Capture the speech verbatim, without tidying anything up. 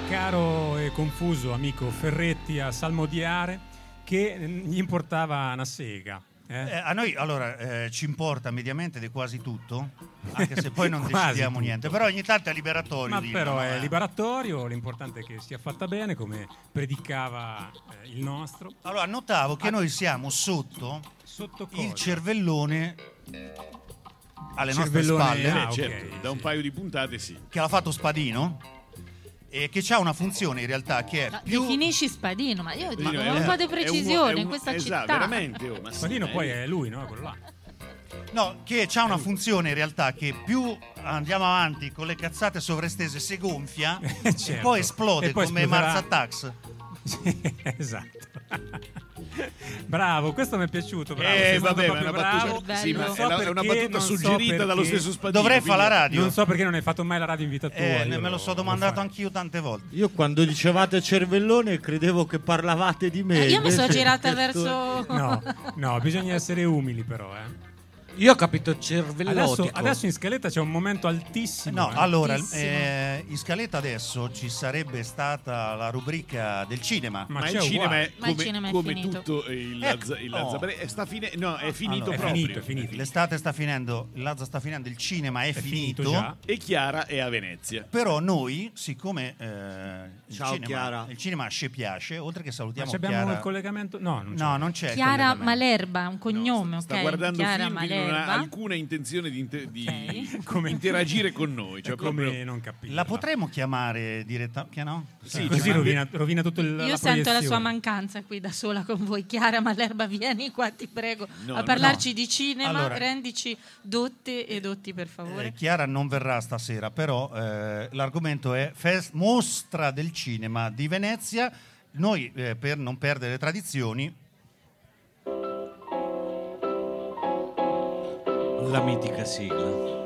caro e confuso amico Ferretti a salmodiare che gli importava una sega. Eh? Eh, a noi allora eh, ci importa mediamente di quasi tutto, anche se poi non decidiamo tutto. niente, però ogni tanto è liberatorio. Ma dirlo, però è eh. liberatorio, l'importante è che sia fatta bene, come predicava eh, il nostro. Allora notavo che noi siamo sotto, Sotto cosa? il cervellone alle Cervellone, nostre spalle, ah, Eh, certo, ok, da un sì. paio di puntate sì. che l'ha fatto Spadino e che ha una funzione in realtà che è No, più definisci Spadino, ma io dico Spadino un è- po' di è un- precisione è un- in questa esatto, città. veramente, oh, ma sì, Spadino eh. poi è lui, no? Quello là. no, che c'ha una funzione in realtà che più andiamo avanti con le cazzate sovrastese si gonfia e Certo. poi esplode E poi come esploderà. Mars Attacks. Sì, esatto. Bravo, questo mi è piaciuto. Bravo, Eh, sei stato vabbè, ma è proprio una battuta, bravo. Bello. sì, ma Non è, so una, è una perché, battuta non so suggerita dallo perché. stesso Spadino. Dovrei fare la quindi- radio. Non so perché non hai fatto mai la radio in vita tua. Eh, io me lo lo- sono lo domandato farei. anch'io tante volte. Io quando dicevate cervellone credevo che parlavate di me. Eh, io mi sono invece- girata verso No, no, bisogna essere umili però, eh. Io ho capito Adesso, cervellotico. adesso in scaletta c'è un momento altissimo. No, eh. allora, Altissimo. eh, in scaletta adesso ci sarebbe stata la rubrica del cinema. Ma Ma c'è il cinema uguale. è Ma il come, cinema è come finito. tutto il Ecco, Lazza, il oh. Lazza- è sta fine- no, è finito Allora, è proprio. finito, è finito. L'estate sta finendo, il Lazza sta finendo, il cinema è, È finito. finito già. E Chiara è a Venezia. Però noi, siccome eh, il, Ciao, cinema, Chiara. il cinema ci piace, oltre che Ma salutiamo ci abbiamo Chiara. il collegamento? No, non c'è. No, non c'è. il Chiara collegamento. Malerba, un cognome, No, sta, sta ok? guardando Chiara film, quindi non ha Malerba. alcuna intenzione di, inter- di Ok. Come- interagire con noi. Cioè È come proprio- non capire. La potremmo chiamare direttamente? Che no? Sì, Così cioè, rovina, rovina tutto il Io la sento la sua proiezione. mancanza qui da sola con voi. Chiara Malerba, vieni qua, ti prego, No, a no, parlarci no. di cinema. Allora- Rendici dotte e dotti, per favore. Eh, Chiara non verrà stasera, però eh, l'argomento è fest- mostra del cinema di Venezia. Noi, eh, per non perdere le tradizioni, La mitica sigla.